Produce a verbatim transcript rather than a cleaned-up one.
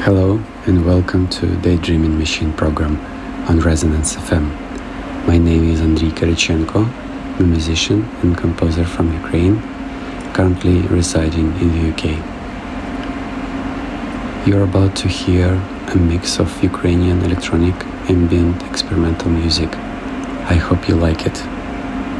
Hello and welcome to Daydreaming Machine program on Resonance F M. My name is Andriy Kirichenko, I'm a musician and composer from Ukraine, currently residing in the U K. You're about to hear a mix of Ukrainian electronic, ambient, experimental music. I hope you like it.